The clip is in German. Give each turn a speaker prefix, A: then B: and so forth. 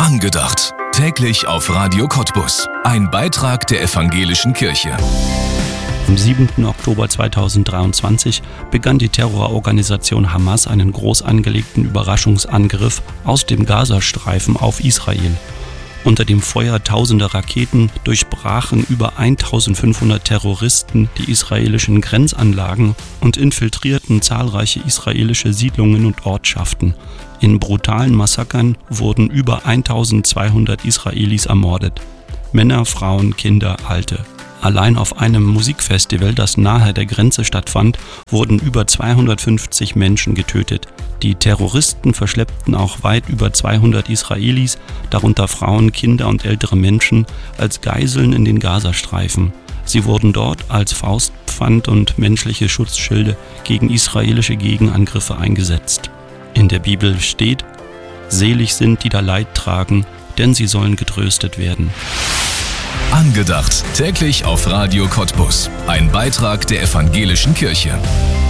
A: Angedacht. Täglich auf Radio Cottbus. Ein Beitrag der Evangelischen Kirche.
B: Am 7. Oktober 2023 begann die Terrororganisation Hamas einen groß angelegten Überraschungsangriff aus dem Gazastreifen auf Israel. Unter dem Feuer tausender Raketen durchbrachen über 1500 Terroristen die israelischen Grenzanlagen und infiltrierten zahlreiche israelische Siedlungen und Ortschaften. In brutalen Massakern wurden über 1200 Israelis ermordet. Männer, Frauen, Kinder, Alte. Allein auf einem Musikfestival, das nahe der Grenze stattfand, wurden über 250 Menschen getötet. Die Terroristen verschleppten auch weit über 200 Israelis, darunter Frauen, Kinder und ältere Menschen, als Geiseln in den Gazastreifen. Sie wurden dort als Faustpfand und menschliche Schutzschilde gegen israelische Gegenangriffe eingesetzt. In der Bibel steht: Selig sind, die da Leid tragen, denn sie sollen getröstet werden.
A: Angedacht. Täglich auf Radio Cottbus. Ein Beitrag der Evangelischen Kirche.